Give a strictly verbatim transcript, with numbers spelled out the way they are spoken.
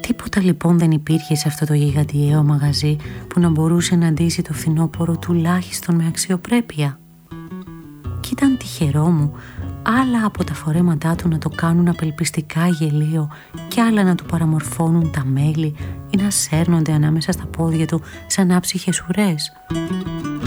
Τίποτα λοιπόν δεν υπήρχε σε αυτό το γιγαντιαίο μαγαζί που να μπορούσε να ντύσει το φθινόπωρο τουλάχιστον με αξιοπρέπεια. Κι ήταν τυχερό μου άλλα από τα φορέματά του να το κάνουν απελπιστικά γελίο και άλλα να του παραμορφώνουν τα μέλη ή να σέρνονται ανάμεσα στα πόδια του σαν άψυχες ουρές.